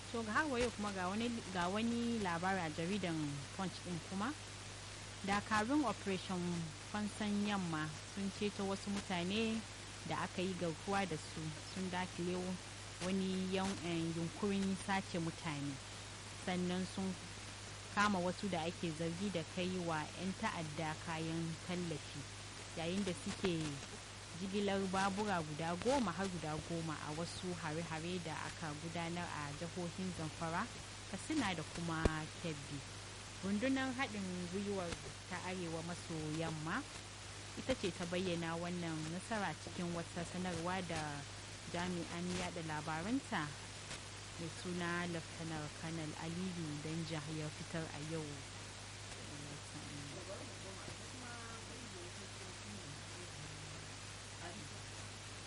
To har wayo kuma ga wani labari a jaridan Punch din kuma. Dakarun Operation Fansan Yamma sun ceto wasu mutane da aka yi garkuwa da su, sun dakile wani yunkurin sace mutane, sannan sun kama wasu da ake zargi da kai wa 'yan ta'adda kayan tallafi yayin da suke jigilar babura guda goma a wasu hare-hare da aka gudanar a jihohin Zamfara, Katsina da kuma Kebbi. Rundunar haɗin gwiwar ta arewa maso yamma ita ce ta bayyana wannan nasara cikin wata sanarwa da jami'an yada labaranta mai suna Laftanar Kanal Aliyu Danja ya fitar a yau